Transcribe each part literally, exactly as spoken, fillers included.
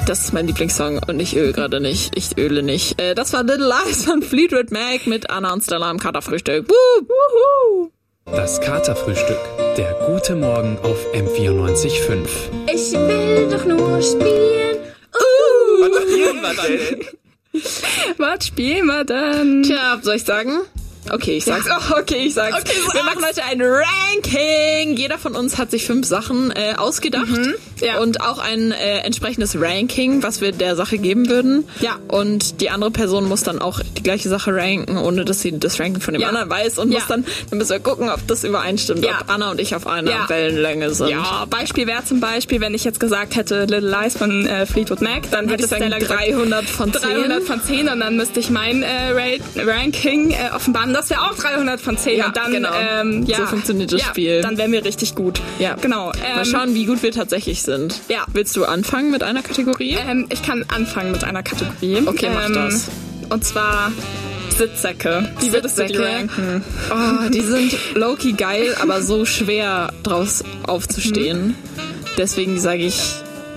Das ist mein Lieblingssong und ich öle gerade nicht. Ich öle nicht. Äh, das war Little Lies von Fleetwood Mac mit Anna und Stella im Katerfrühstück. Wuhu, wuhu. Das Katerfrühstück. Der gute Morgen auf M vierundneunzig Komma fünf. Ich will doch nur spielen. Uh. Was spielen wir denn? Was spielen wir denn? Tja, soll ich sagen? Okay, ich sag's. Oh, okay, ich sag's. Okay, sag's. Wir machen heute ein Ranking. Jeder von uns hat sich fünf Sachen äh, ausgedacht. Mhm, ja. Und auch ein äh, entsprechendes Ranking, was wir der Sache geben würden. Ja. Und die andere Person muss dann auch die gleiche Sache ranken, ohne dass sie das Ranking von dem Ja. anderen weiß. Und Ja. muss dann, dann müssen wir gucken, ob das übereinstimmt, Ja. ob Anna und ich auf einer Ja. Wellenlänge sind. Ja, Beispiel wäre zum Beispiel, wenn ich jetzt gesagt hätte Little Lies von äh, Fleetwood Mac, dann Würde hätte ich sagen Stella gesagt dreihundert von zehn. dreihundert von zehn und dann müsste ich mein äh, Rate, Ranking äh, offenbaren. Das wäre auch dreihundert von zehn. Ja, und dann, genau. ähm, ja, So funktioniert das ja, Spiel. Dann wären wir richtig gut. Ja. Genau. Ähm, Mal schauen, wie gut wir tatsächlich sind. Ja. Willst du anfangen mit einer Kategorie? Ähm, ich kann anfangen mit einer Kategorie. Okay, mach ähm, das. Und zwar Sitzsäcke. Wie würdest du die Sitzsäcke? ranken? Oh, die sind low-key geil, aber so schwer draus aufzustehen. Mhm. Deswegen sage ich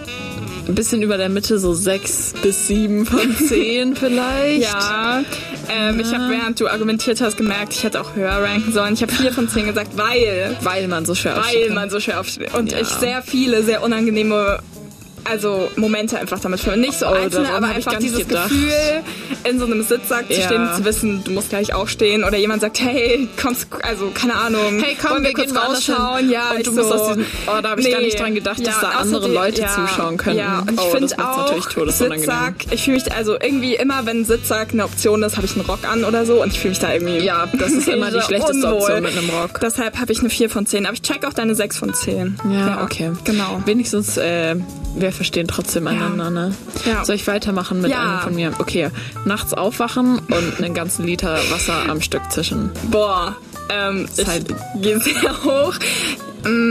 ein bisschen über der Mitte, so sechs bis sieben von zehn vielleicht. Ja, ähm, ich habe, während du argumentiert hast, gemerkt, ich hätte auch höher ranken sollen. Ich habe vier von zehn gesagt, weil, Weil man so schwer weil aufstehen man kann. so schwer aufsteht. Und Ja. ich sehr viele, sehr unangenehme also Momente einfach damit führen. Nicht so Oh, einzelne, daran aber hab ich einfach gar nicht dieses gedacht. Gefühl, in so einem Sitzsack zu Ja. stehen, zu wissen, du musst gleich aufstehen. Oder jemand sagt, hey, kommst, also keine Ahnung. Hey, komm, wollen wir kurz gehen woanders hin. rausschauen. Ja, Und ich du so, musst aus diesem, oh, da habe ich gar nee. nicht dran gedacht, dass Ja, da und andere außerdem- Leute ja, zuschauen können. Ja, und ich oh, finde das macht's auch, natürlich todesunangenehm. Sitzsack, ich fühle mich, also irgendwie immer, wenn Sitzsack eine Option ist, habe ich einen Rock an oder so und ich fühle mich da irgendwie Ja, das ist immer die mega schlechteste unwohl. Option mit einem Rock. Deshalb habe ich eine vier von zehn, aber ich check auch deine sechs von zehn. Ja, okay. Genau. Wenigstens, äh, wir verstehen trotzdem einander, ne? Ja. Soll ich weitermachen mit Ja. einem von mir? Okay, nachts aufwachen und einen ganzen Liter Wasser am Stück zischen. Boah, ähm, ich halt- gehe sehr hoch.